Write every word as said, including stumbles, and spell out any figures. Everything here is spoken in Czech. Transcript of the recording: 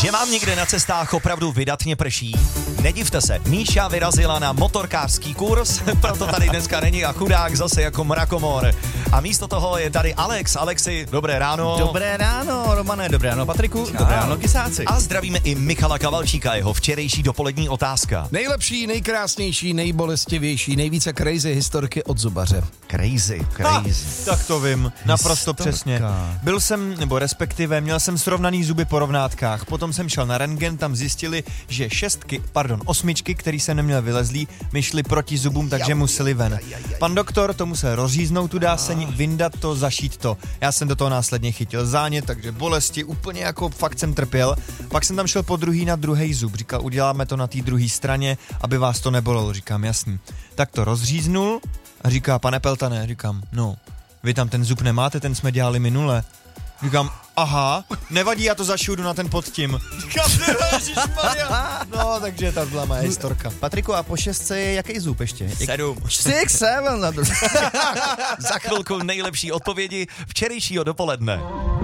Že vám někde na cestách opravdu vydatně prší? Nedivte se, Míša vyrazila na motorkářský kurz, proto tady dneska není a chudák zase jako mrakomor. A místo toho je tady Alex. Alexi, dobré ráno. Dobré ráno, Romane, dobré ráno, Patriku, Čau. dobré ráno, Kysáci. A zdravíme i Michala Kavalčíka, jeho včerejší dopolední otázka. Nejlepší, nejkrásnější, nejbolestivější, nejvíce crazy historky od zubaře. Crazy, crazy. Ah, tak to vím, naprosto Historka. přesně. Byl jsem, nebo respektive měl jsem srovnaný zuby po rovnátkách, potom jsem šel na rentgen, tam zjistili, že šestky, pardon, osmičky, který jsem neměl vylezlý, mi šly proti zubům, takže museli ven. Pan doktor to musel rozříznout tu dáseň, vyndat to, zašít to. Já jsem do toho následně chytil zánět, takže bolesti, úplně jako fakt jsem trpěl. Pak jsem tam šel po druhý na druhý zub, říkal, uděláme to na té druhé straně, aby vás to nebolelo, říkám, jasný. Tak to rozříznul a říká, pane Peltané, říkám, no, vy tam ten zub nemáte, ten jsme dělali minule. Říkám, aha, nevadí, já to zašiju, jdu na ten pod tím. Říkám, ježišmarja. No, takže ta byla moje historka. Patriku, a po šestce je jaký zub ještě? Sedm. Six, seven. Za chvilku nejlepší odpovědi včerejšího dopoledne.